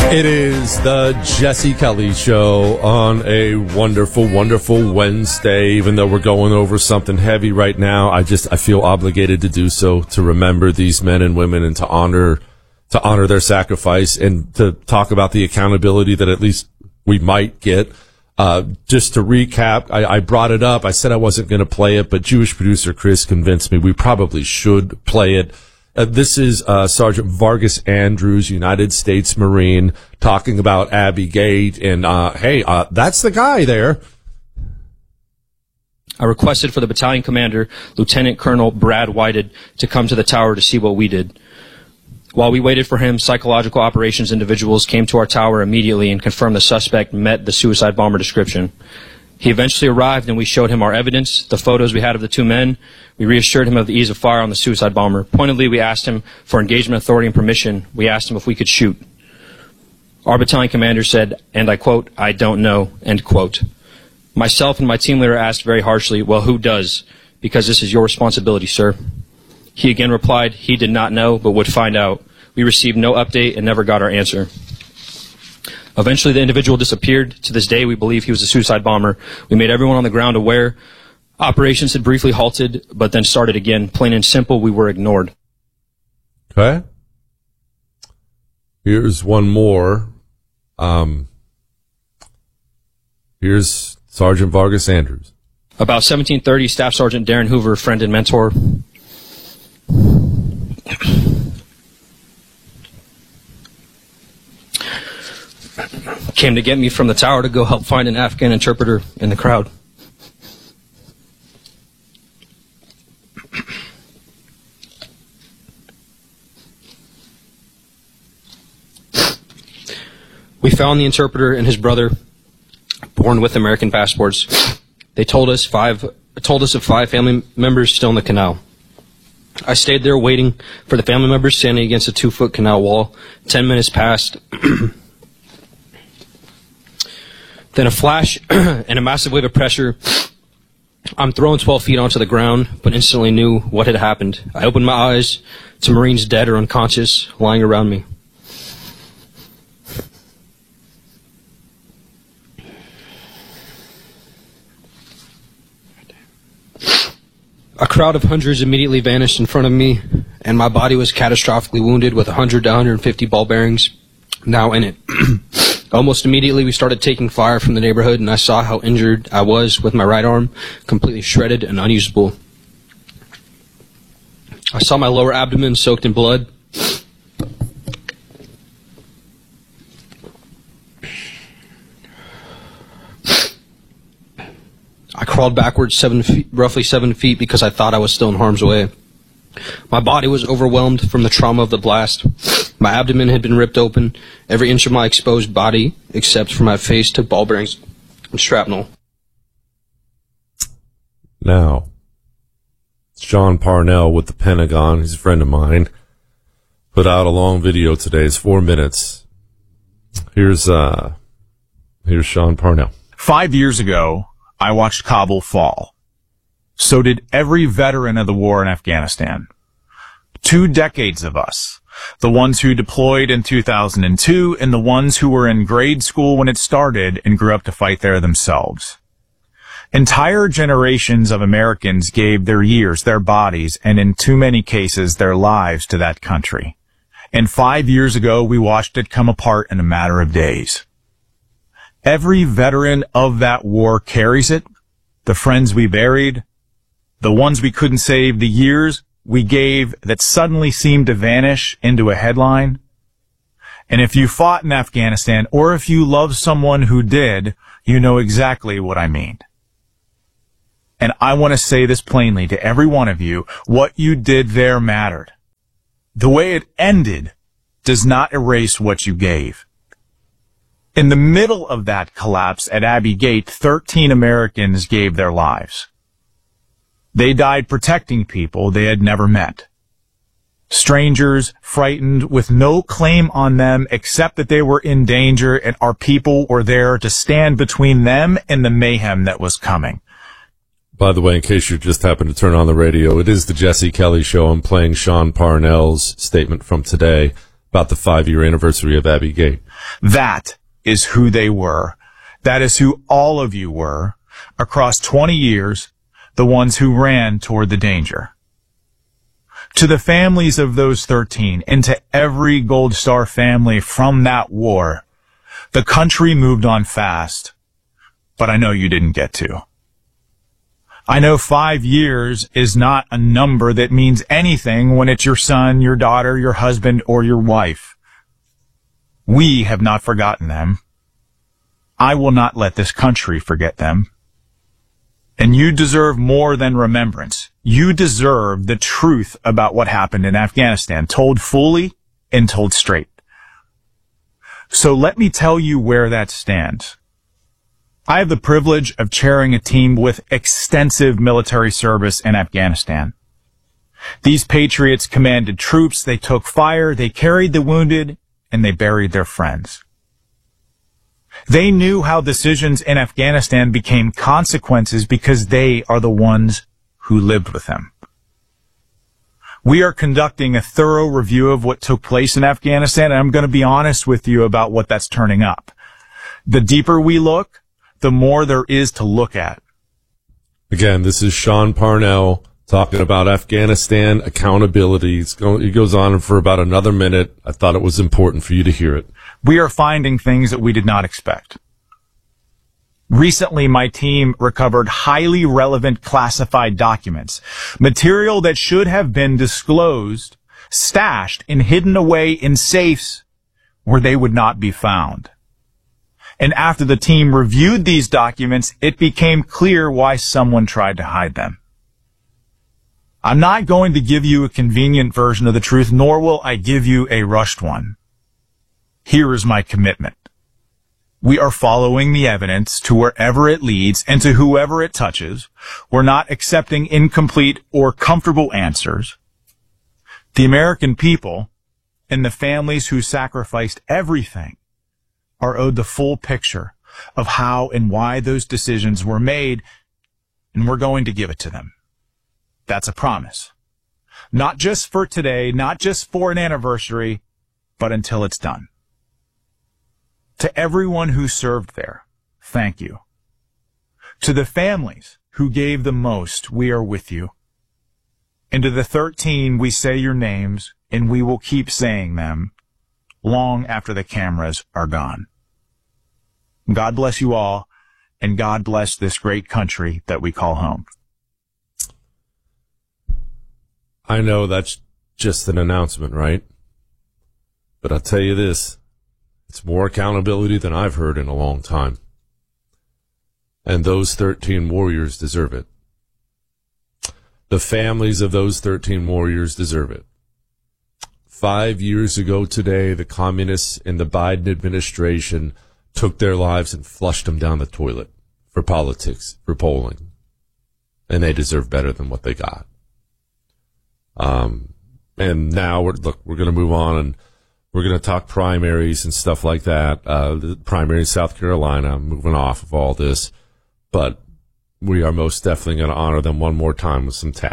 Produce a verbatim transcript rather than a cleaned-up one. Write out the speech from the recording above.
It is the Jesse Kelly Show on a wonderful, wonderful Wednesday. Even though we're going over something heavy right now, I just I feel obligated to do so, to remember these men and women and to honor to honor their sacrifice and to talk about the accountability that at least we might get. Uh, just to recap, I, I brought it up. I said I wasn't going to play it, but Jewish producer Chris convinced me we probably should play it. Uh, this is uh, Sergeant Vargas Andrews, United States Marine, talking about Abbey Gate. And, uh, hey, uh, that's the guy there. I requested for the battalion commander, Lieutenant Colonel Brad Whited, to come to the tower to see what we did. While we waited for him, psychological operations individuals came to our tower immediately and confirmed the suspect met the suicide bomber description. He eventually arrived and we showed him our evidence, the photos we had of the two men. We reassured him of the ease of fire on the suicide bomber. Pointedly, we asked him for engagement authority and permission. We asked him if we could shoot. Our battalion commander said, and I quote, "I don't know," end quote. Myself and my team leader asked very harshly, "Well, who does? Because this is your responsibility, sir." He again replied he did not know, but would find out. We received no update and never got our answer. Eventually, the individual disappeared. To this day, we believe he was a suicide bomber. We made everyone on the ground aware. Operations had briefly halted, but then started again. Plain and simple, we were ignored. Okay. Here's one more. Um, here's Sergeant Vargas Andrews. About seventeen thirty, Staff Sergeant Darren Hoover, friend and mentor, came to get me from the tower to go help find an Afghan interpreter in the crowd. We found the interpreter and his brother, born with American passports. They told us five told us of five family members still in the canal. I stayed there waiting for the family members standing against a two-foot canal wall. Ten minutes passed. Then a flash and a massive wave of pressure. I'm thrown twelve feet onto the ground, but instantly knew what had happened. I opened my eyes to Marines dead or unconscious lying around me. A crowd of hundreds immediately vanished in front of me, and my body was catastrophically wounded with one hundred to one hundred fifty ball bearings now in it. Almost immediately, we started taking fire from the neighborhood, and I saw how injured I was with my right arm, completely shredded and unusable. I saw my lower abdomen soaked in blood. I crawled backwards seven feet, roughly seven feet because I thought I was still in harm's way. My body was overwhelmed from the trauma of the blast. My abdomen had been ripped open. Every inch of my exposed body, except for my face, took ball bearings and shrapnel. Now, Sean Parnell with the Pentagon, he's a friend of mine, put out a long video today. It's four minutes. Here's, uh, here's Sean Parnell. Five years ago, I watched Kabul fall. So did every veteran of the war in Afghanistan. Two decades of us. The ones who deployed in two thousand two and the ones who were in grade school when it started and grew up to fight there themselves. Entire generations of Americans gave their years, their bodies, and in too many cases, their lives to that country. And five years ago, we watched it come apart in a matter of days. Every veteran of that war carries it. The friends we buried, the ones we couldn't save, the years we gave that suddenly seemed to vanish into a headline. And if you fought in Afghanistan, or if you love someone who did, you know exactly what I mean. And I want to say this plainly to every one of you, what you did there mattered. The way it ended does not erase what you gave. In the middle of that collapse at Abbey Gate, thirteen Americans gave their lives. They died protecting people they had never met. Strangers, frightened, with no claim on them except that they were in danger and our people were there to stand between them and the mayhem that was coming. By the way, in case you just happened to turn on the radio, it is the Jesse Kelly Show. I'm playing Sean Parnell's statement from today. about the five-year anniversary of Abbey Gate. That is who they were. That is who all of you were across twenty years, the ones who ran toward the danger. To the families of those thirteen and to every Gold Star family from that war, the country moved on fast, but I know you didn't get to. I know five years is not a number that means anything when it's your son, your daughter, your husband, or your wife. We have not forgotten them. I will not let this country forget them. And you deserve more than remembrance. You deserve the truth about what happened in Afghanistan, told fully and told straight. So let me tell you where that stands. I have the privilege of chairing a team with extensive military service in Afghanistan. These patriots commanded troops, they took fire, they carried the wounded, and they buried their friends. They knew how decisions in Afghanistan became consequences because they are the ones who lived with them. We are conducting a thorough review of what took place in Afghanistan, and I'm going to be honest with you about what that's turning up. The deeper we look, the more there is to look at. Again, this is Sean Parnell talking about Afghanistan accountability. It's going, it goes on for about another minute. I thought it was important for you to hear it. We are finding things that we did not expect. Recently, my team recovered highly relevant classified documents, material that should have been disclosed, stashed, and hidden away in safes where they would not be found. And after the team reviewed these documents, it became clear why someone tried to hide them. I'm not going to give you a convenient version of the truth, nor will I give you a rushed one. Here is my commitment. We are following the evidence to wherever it leads and to whoever it touches. We're not accepting incomplete or comfortable answers. The American people and the families who sacrificed everything are owed the full picture of how and why those decisions were made, and we're going to give it to them. That's a promise. Not just for today, not just for an anniversary, but until it's done. To everyone who served there, thank you. To the families who gave the most, we are with you. And to the thirteen, we say your names, and we will keep saying them long after the cameras are gone. God bless you all, and God bless this great country that we call home. I know that's just an announcement, right? But I'll tell you this. It's more accountability than I've heard in a long time. And those thirteen warriors deserve it. The families of those thirteen warriors deserve it. Five years ago today, the communists in the Biden administration took their lives and flushed them down the toilet for politics, for polling. And they deserve better than what they got. Um, and now we're, look, we're going to move on and we're going to talk primaries and stuff like that. Uh, the primary in South Carolina, I'm moving off of all this, but we are most definitely going to honor them one more time with some taps.